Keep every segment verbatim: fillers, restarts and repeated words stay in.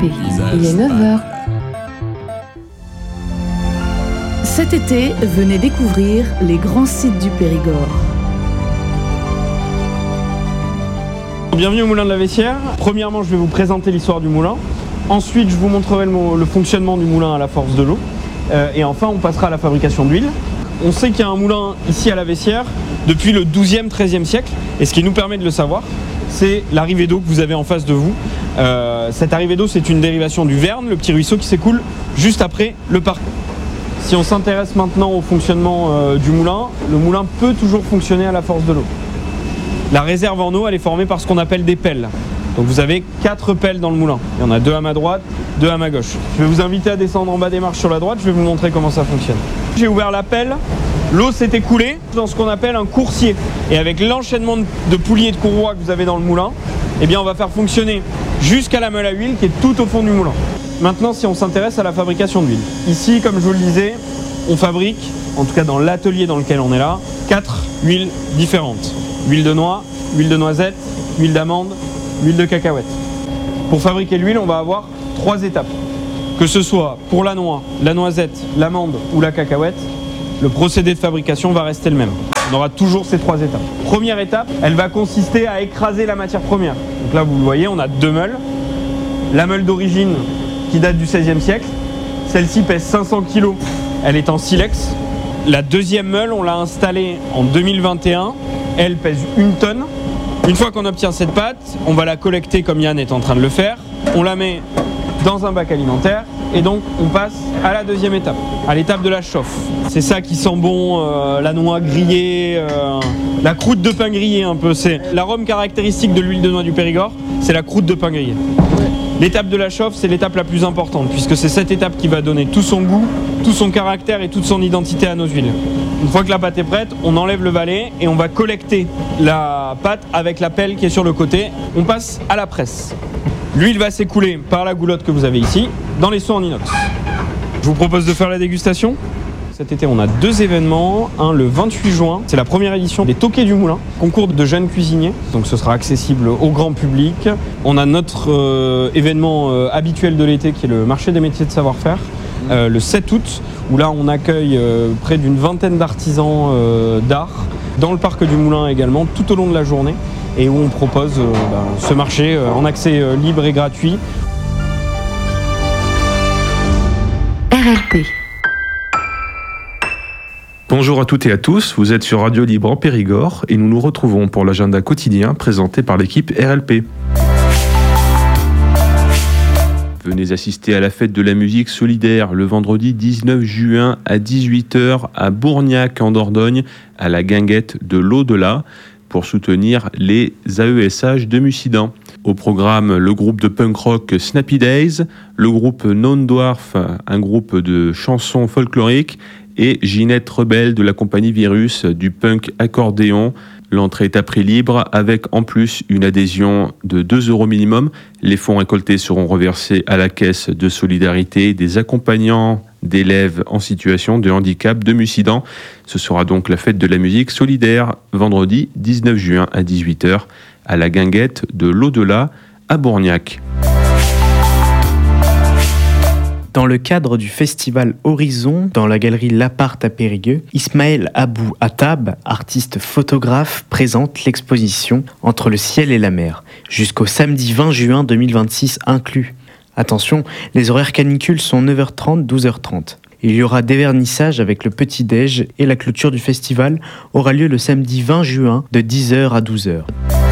P. Il est neuf heures. Cet été, venez découvrir les grands sites du Périgord. Bienvenue au Moulin de la Vessière. Premièrement, je vais vous présenter l'histoire du moulin. Ensuite, je vous montrerai le, le fonctionnement du moulin à la force de l'eau. Euh, et enfin, on passera à la fabrication d'huile. On sait qu'il y a un moulin ici à la Vessière depuis le douzième treizième siècle. Et ce qui nous permet de le savoir, c'est l'arrivée d'eau que vous avez en face de vous. Euh, cette arrivée d'eau, c'est une dérivation du Verne, le petit ruisseau qui s'écoule juste après le parc. Si on s'intéresse maintenant au fonctionnement euh, du moulin, le moulin peut toujours fonctionner à la force de l'eau. La réserve en eau, elle est formée par ce qu'on appelle des pelles. Donc vous avez quatre pelles dans le moulin. Il y en a deux à ma droite, deux à ma gauche. Je vais vous inviter à descendre en bas des marches sur la droite, je vais vous montrer comment ça fonctionne. J'ai ouvert la pelle, l'eau s'est écoulée dans ce qu'on appelle un coursier. Et avec l'enchaînement de poulies et de courroies que vous avez dans le moulin, eh bien on va faire fonctionner jusqu'à la meule à huile qui est tout au fond du moulin. Maintenant, si on s'intéresse à la fabrication d'huile. Ici, comme je vous le disais, on fabrique, en tout cas dans l'atelier dans lequel on est là, quatre huiles différentes. Huile de noix, huile de noisette, huile d'amande, huile de cacahuète. Pour fabriquer l'huile, on va avoir trois étapes. Que ce soit pour la noix, la noisette, l'amande ou la cacahuète, le procédé de fabrication va rester le même. On aura toujours ces trois étapes. Première étape, elle va consister à écraser la matière première. Donc là, vous le voyez, on a deux meules. La meule d'origine, qui date du seizième siècle. Celle-ci pèse cinq cents kilos, elle est en silex. La deuxième meule, on l'a installée en deux mille vingt et un, elle pèse une tonne. Une fois qu'on obtient cette pâte, on va la collecter comme Yann est en train de le faire. On la met dans un bac alimentaire et donc on passe à la deuxième étape, à l'étape de la chauffe. C'est ça qui sent bon, euh, la noix grillée, euh, la croûte de pain grillé un peu. C'est l'arôme caractéristique de l'huile de noix du Périgord, c'est la croûte de pain grillé. L'étape de la chauffe, c'est l'étape la plus importante, puisque c'est cette étape qui va donner tout son goût, tout son caractère et toute son identité à nos huiles. Une fois que la pâte est prête, on enlève le balai et on va collecter la pâte avec la pelle qui est sur le côté. On passe à la presse. L'huile va s'écouler par la goulotte que vous avez ici, dans les seaux en inox. Je vous propose de faire la dégustation. Cet été, on a deux événements. Un, le vingt-huit juin, c'est la première édition des Toquets du Moulin, concours de jeunes cuisiniers. Donc ce sera accessible au grand public. On a notre euh, événement euh, habituel de l'été qui est le marché des métiers de savoir-faire, euh, le sept août, où là on accueille euh, près d'une vingtaine d'artisans euh, d'art dans le parc du Moulin également, tout au long de la journée, et où on propose euh, bah, ce marché euh, en accès euh, libre et gratuit. R L P. Bonjour à toutes et à tous, vous êtes sur Radio Libre en Périgord et nous nous retrouvons pour l'agenda quotidien présenté par l'équipe R L P. Venez assister à la fête de la musique solidaire le vendredi dix-neuf juin à dix-huit heures à Bourgnac en Dordogne, à la guinguette de l'au-delà, pour soutenir les A E S H de Mussidan. Au programme, le groupe de punk rock Snappy Days, le groupe Non Dwarf, un groupe de chansons folkloriques, et Ginette Rebelle de la compagnie Virus du punk accordéon. L'entrée est à prix libre avec en plus une adhésion de deux euros minimum. Les fonds récoltés seront reversés à la caisse de solidarité des accompagnants d'élèves en situation de handicap de Mussidan. Ce sera donc la fête de la musique solidaire vendredi dix-neuf juin à dix-huit heures à la guinguette de l'au-delà à Bourgnac. Dans le cadre du festival Horizon, dans la galerie Lapart à Périgueux, Ismaël Abou Attab, artiste photographe, présente l'exposition Entre le ciel et la mer, jusqu'au samedi vingt juin deux mille vingt-six inclus. Attention, les horaires canicules sont neuf heures trente à douze heures trente. Il y aura des vernissages avec le petit-déj et la clôture du festival aura lieu le samedi vingt juin de dix heures à douze heures.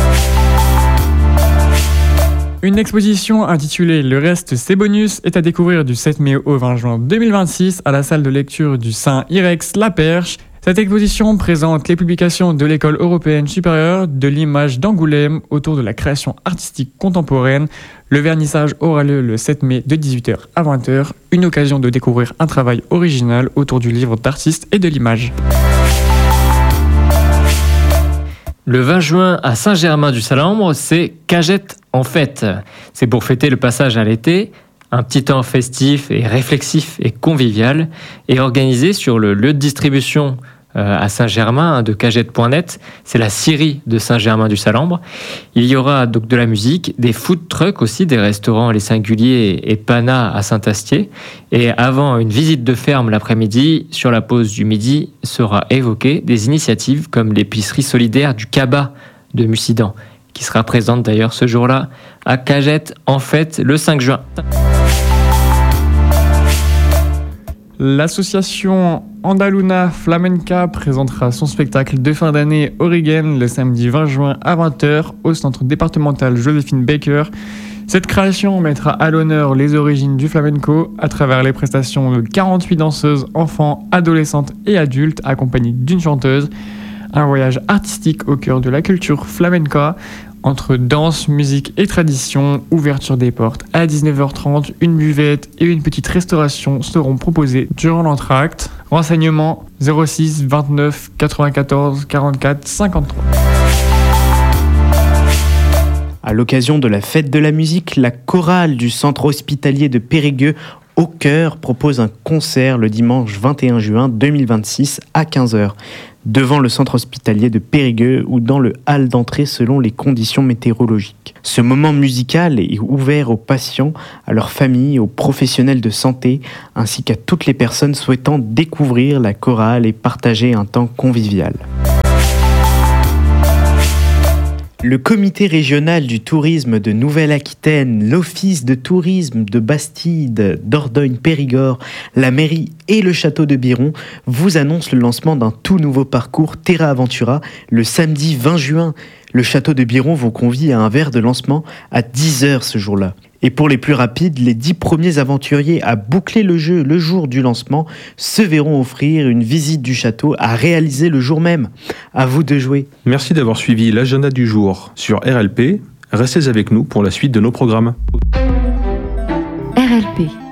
Une exposition intitulée Le reste c'est bonus est à découvrir du sept mai au vingt juin deux mille vingt-six à la salle de lecture du Saint-Irex La Perche. Cette exposition présente les publications de l'École européenne supérieure de l'image d'Angoulême autour de la création artistique contemporaine. Le vernissage aura lieu le sept mai de dix-huit heures à vingt heures, une occasion de découvrir un travail original autour du livre d'artiste et de l'image. Le vingt juin à Saint-Germain-du-Salambre, c'est Cagette en fête. C'est pour fêter le passage à l'été. Un petit temps festif et réflexif et convivial est organisé sur le lieu de distribution euh, à Saint-Germain, hein, de cagette point net. C'est la scierie de Saint-Germain-du-Salambre. Il y aura donc de la musique, des food trucks aussi, des restaurants Les Singuliers et Pana à Saint-Astier. Et avant une visite de ferme l'après-midi, sur la pause du midi, sera évoquée des initiatives comme l'épicerie solidaire du Cabas de Mussidan, qui sera présente d'ailleurs ce jour-là à Cagette en fête le cinq juin. L'association Andaluna Flamenca présentera son spectacle de fin d'année Origen le samedi vingt juin à vingt heures au centre départemental Joséphine Baker. Cette création mettra à l'honneur les origines du flamenco à travers les prestations de quarante-huit danseuses, enfants, adolescentes et adultes accompagnées d'une chanteuse. Un voyage artistique au cœur de la culture flamenca, entre danse, musique et tradition. Ouverture des portes à dix-neuf heures trente, une buvette et une petite restauration seront proposées durant l'entracte. Renseignements zéro six vingt-neuf quatre-vingt-quatorze quarante-quatre cinquante-trois. À l'occasion de la fête de la musique, la chorale du centre hospitalier de Périgueux Au Cœur propose un concert le dimanche vingt et un juin deux mille vingt-six à quinze heures, devant le centre hospitalier de Périgueux ou dans le hall d'entrée selon les conditions météorologiques. Ce moment musical est ouvert aux patients, à leurs familles, aux professionnels de santé, ainsi qu'à toutes les personnes souhaitant découvrir la chorale et partager un temps convivial. Le comité régional du tourisme de Nouvelle-Aquitaine, l'office de tourisme de Bastide, Dordogne-Périgord, la mairie et le château de Biron vous annoncent le lancement d'un tout nouveau parcours Terra Aventura le samedi vingt juin. Le château de Biron vous convie à un verre de lancement à dix heures ce jour-là. Et pour les plus rapides, les dix premiers aventuriers à boucler le jeu le jour du lancement se verront offrir une visite du château à réaliser le jour même. À vous de jouer. Merci d'avoir suivi l'agenda du jour sur R L P. Restez avec nous pour la suite de nos programmes. R L P.